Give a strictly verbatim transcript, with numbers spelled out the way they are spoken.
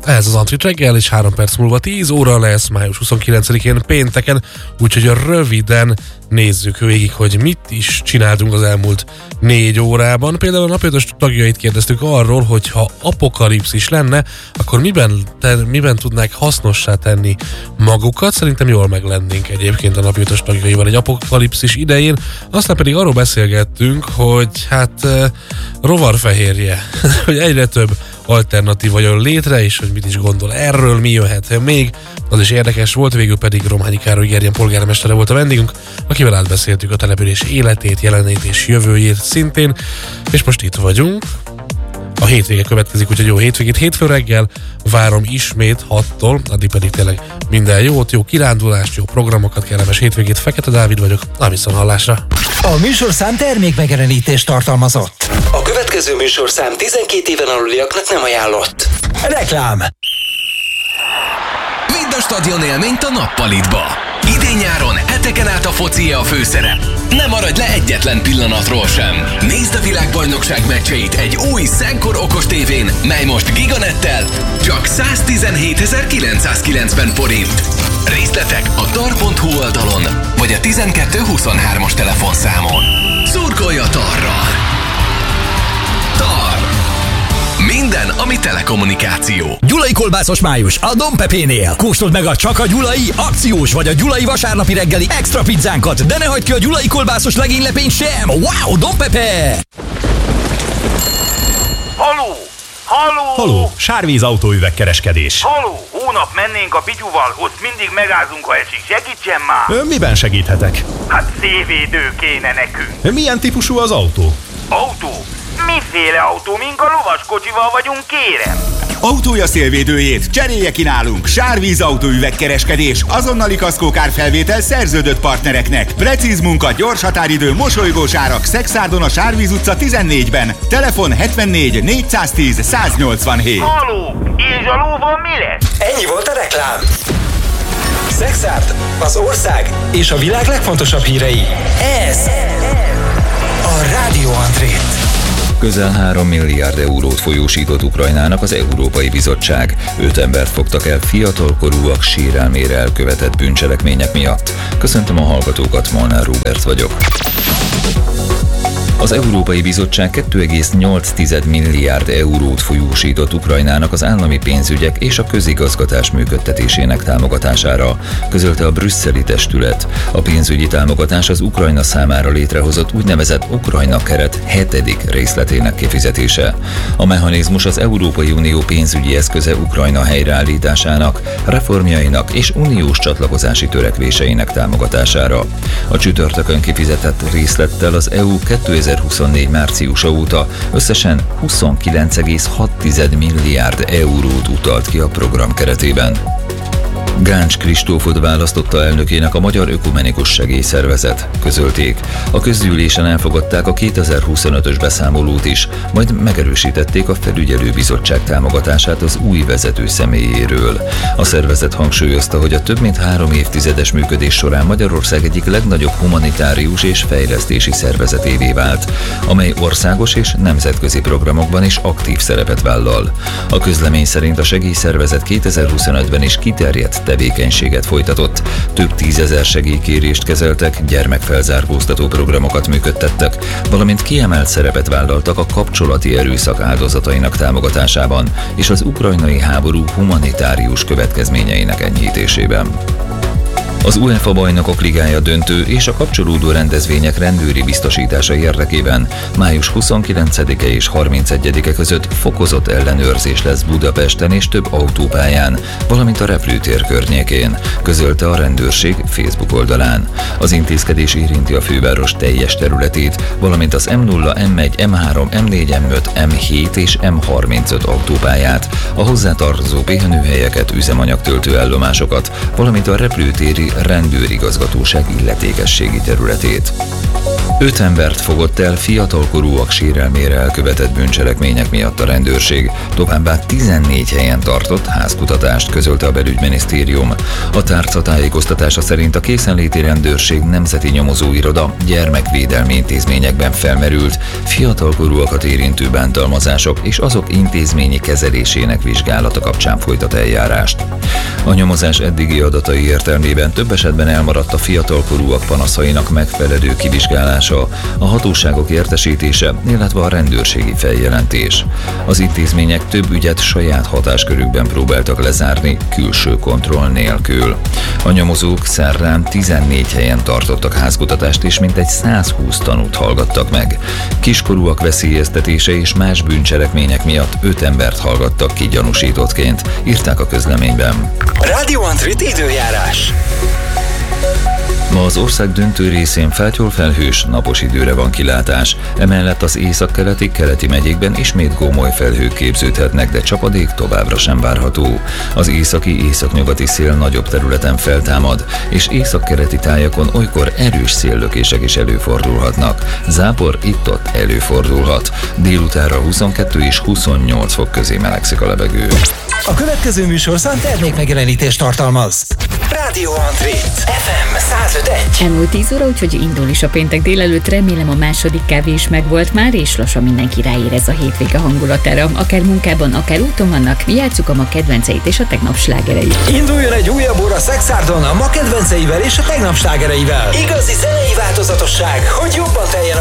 Ez az Antrit reggel, és három perc múlva tíz óra lesz, május huszonkilencedikén pénteken, úgyhogy röviden nézzük végig, hogy mit is csináltunk az elmúlt négy órában. Például a napjaitos tagjait kérdeztük arról, hogy ha apokalipszis lenne, akkor miben, te, miben tudnák hasznossá tenni magukat. Szerintem jól meg lennénk egyébként a napjaitos tagjaival egy apokalipszis idején. Aztán pedig arról beszélgettünk, hogy hát rovarfehérje, hogy egyre több alternatíva jön létre, és hogy mit is gondol erről, mi jöhet még. Az is érdekes volt, végül pedig Rományi Károly Gerjen polgármestere volt a vendégünk, akivel átbeszéltük a település életét, jelenét és jövőjét szintén, és most itt vagyunk. A hétvége következik, úgyhogy jó hétvégét. Hétfő reggel várom ismét hattól, addig pedig tényleg minden jót, jó kirándulást, jó programokat, kellemes hétvégét. Fekete Dávid vagyok, a viszonthallásra. A műsorszám termék megjelenítést tartalmazott. A következő műsorszám tizenkét éven aluliaknak nem ajánlott. Reklám. Vidd a stadion élményt a nappalitba. Idén-nyáron heteken át a foci a főszerep. Ne maradj le egyetlen pillanatról sem. Nézd a világbajnokság meccseit egy új Szenkor okos tévén, mely most giganettel csak száztizenhétezer-kilencszázkilencven forint. Részletek a tar pont hu oldalon, vagy a tizenkettő huszonhármas telefonszámon. Szurkolj a Tarral! Tar! Minden, ami telekommunikáció. Gyulai kolbászos május a Don Pepénél. Kóstold meg a csak a gyulai akciós vagy a gyulai vasárnapi reggeli extra pizzánkat, de ne hagyd ki a gyulai kolbászos legénylepényt sem. Wow, Don Pepe! Haló! Haló! Haló, Sárvíz autóüvegkereskedés. Haló! Hónap mennénk a Pityuval, ott mindig megázunk, ha esik. Segítsen már! Ön miben segíthetek? Hát szévédő kéne nekünk. Milyen típusú az autó? Autó? Miféle autó, mink a lovaskocsival vagyunk, kérem? Autója szélvédőjét cserélje ki nálunk. Sárvíz autóüvegkereskedés, azonnali kaszkókárfelvétel szerződött partnereknek. Precíz munka, gyors határidő, mosolygós árak. Szexárdon a Sárvíz utca tizennégyben. Telefon hetvennégy négyszáztíz száznyolcvanhét. Haló! És a lóval mi lesz? Ennyi volt a reklám. Szexárd, az ország és a világ legfontosabb hírei. Ez a Rádió Antrit. Közel három milliárd eurót folyósított Ukrajnának az Európai Bizottság. Öt embert fogtak el fiatalkorúak sérelmére elkövetett bűncselekmények miatt. Köszöntöm a hallgatókat, Molnár Róbert vagyok. Az Európai Bizottság kettő egész nyolc milliárd eurót folyósított Ukrajnának az állami pénzügyek és a közigazgatás működtetésének támogatására, közölte a brüsszeli testület. A pénzügyi támogatás az Ukrajna számára létrehozott úgynevezett Ukrajna keret hetedik részletének kifizetése. A mechanizmus az Európai Unió pénzügyi eszköze Ukrajna helyreállításának, reformjainak és uniós csatlakozási törekvéseinek támogatására. A csütörtökön kifizetett részlettel az é u kétezer-huszonnégy márciusa óta összesen huszonkilenc egész hat milliárd eurót utalt ki a program keretében. Gáncs Kristófot választotta elnökének a Magyar Ökumenikus Segélyszervezet, közölték. A közgyűlésen elfogadták a kétezer-huszonötös beszámolót is, majd megerősítették a felügyelőbizottság támogatását az új vezető személyéről. A szervezet hangsúlyozta, hogy a több mint három évtizedes működés során Magyarország egyik legnagyobb humanitárius és fejlesztési szervezetévé vált, amely országos és nemzetközi programokban is aktív szerepet vállal. A közlemény szerint a segélyszervezet kétezer-huszonötben is kiterjedt tevékenységet folytatott, több tízezer segélykérést kezeltek, gyermekfelzárkóztató programokat működtettek, valamint kiemelt szerepet vállaltak a kapcsolati erőszak áldozatainak támogatásában és az ukrajnai háború humanitárius következményeinek enyhítésében. Az UEFA Bajnokok Ligája döntő és a kapcsolódó rendezvények rendőri biztosítása érdekében május huszonkilencedike és harmincegyedike között fokozott ellenőrzés lesz Budapesten és több autópályán, valamint a repülőtér környékén, közölte a rendőrség Facebook oldalán. Az intézkedés érinti a főváros teljes területét, valamint az M nulla, M egy, M három, M négy, M öt, M hét és M harmincöt autópályát, a hozzátartozó pihenőhelyeket, üzemanyagtöltő állomásokat, valamint a repülőtéri rendőrigazgatóság illetékességi területét. Öt embert fogott el fiatalkorúak sérelmére elkövetett bűncselekmények miatt a rendőrség. Továbbá tizennégy helyen tartott házkutatást, közölte a belügyminisztérium. A tárca tájékoztatása szerint a készenléti rendőrség nemzeti nyomozóiroda gyermekvédelmi intézményekben felmerült fiatalkorúakat érintő bántalmazások és azok intézményi kezelésének vizsgálata kapcsán folytat eljárást. A nyomozás eddigi adatai értelmében több esetben elmaradt a fiatalkorúak panaszainak megfelelő kivizsgálása, a hatóságok értesítése, illetve a rendőrségi feljelentés. Az intézmények több ügyet saját hatáskörükben próbáltak lezárni, külső kontroll nélkül. A nyomozók szerdán tizennégy helyen tartottak házkutatást és mintegy százhúsz tanút hallgattak meg. Kiskorúak veszélyeztetése és más bűncselekmények miatt öt embert hallgattak ki gyanúsítottként, írták a közleményben. Rádió Antrit időjárás. Ma az ország döntő részén feltyol-felhős, napos időre van kilátás. Emellett az északkeleti, keleti megyékben ismét gómoly felhők képződhetnek, de csapadék továbbra sem várható. Az északi, északnyugati szél nagyobb területen feltámad, és északkeleti tájakon olykor erős széllökések is előfordulhatnak. Zápor itt-ott előfordulhat. Délutánra huszonkettő és huszonnyolc fok közé melegszik a levegő. A következő műsorszám termékmegjelenítést tartalmaz. Rádió Antrit. ef em száz öt egy. Elmúlt tíz óra, úgyhogy indul is a péntek délelőtt. Remélem a második kávé is megvolt már, és lassan mindenki ráérez a hétvége hangulatára. Akár munkában, akár úton vannak, játsszuk a ma kedvenceit és a tegnap slágereit. Induljon egy újabb óra Szexárdon a ma kedvenceivel és a tegnap slágereivel. Igazi zenei változatosság, hogy jobban teljen